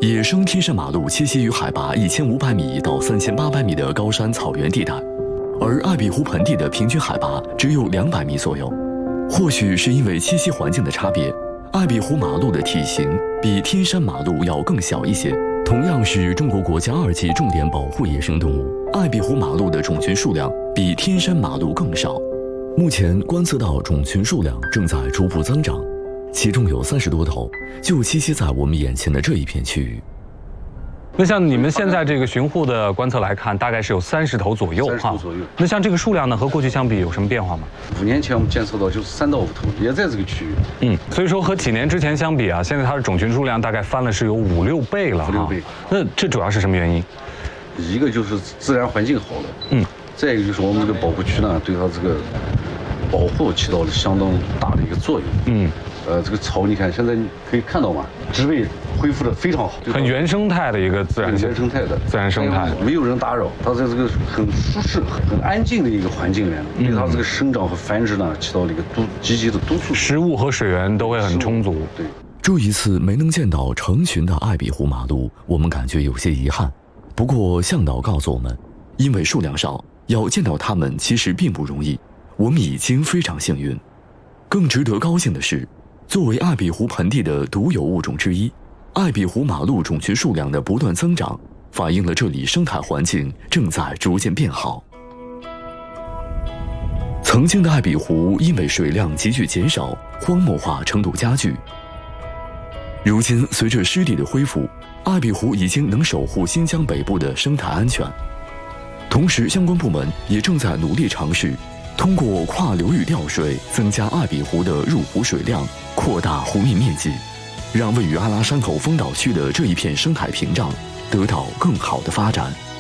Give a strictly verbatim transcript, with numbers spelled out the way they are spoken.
野生天山马鹿栖息于海拔一千五百米到三千八百米的高山草原地带，而艾比湖盆地的平均海拔只有两百米左右。或许是因为栖息环境的差别，艾比湖马鹿的体型比天山马鹿要更小一些。同样是中国国家二级重点保护野生动物，艾比湖马鹿的种群数量比天山马鹿更少。目前观测到种群数量正在逐步增长，其中有三十多头就栖息在我们眼前的这一片区域。 那像你们现在这个巡护的观测来看，大概是有三十头左右哈。 三十头左右。 那像这个数量呢，和过去相比有什么变化吗？ 五年前我们监测到就是三到五头，也在这个区域。 嗯，所以说和几年之前相比啊，现在它的种群数量大概翻了是有五六倍了哈。 五六倍。 那这主要是什么原因？ 一个就是自然环境好了， 嗯， 再一个就是我们这个保护区呢，对它这个保护起到了相当大的一个作用。嗯。呃，这个草你看现在可以看到嘛，植被恢复的非常好， 很原生态的一个自然原生态的自然生态， 没有人打扰，它在这个很舒适、很安静的一个环境里面，对它这个生长和繁殖呢，起到了一个督积极的督促， 食物和水源都会很充足。 对， 这一次没能见到成群的艾比湖马鹿，我们感觉有些遗憾。不过向导告诉我们，因为数量少，要见到它们其实并不容易，我们已经非常幸运。更值得高兴的是，作为艾比湖盆地的独有物种之一，艾比湖马鹿种群数量的不断增长，反映了这里生态环境正在逐渐变好。曾经的艾比湖因为水量急剧减少，荒漠化程度加剧。如今随着湿地的恢复，艾比湖已经能守护新疆北部的生态安全。同时相关部门也正在努力尝试通过跨流域调水增加艾比湖的入湖水量，扩大湖面面积，让位于阿拉山口风岛区的这一片生态屏障得到更好的发展。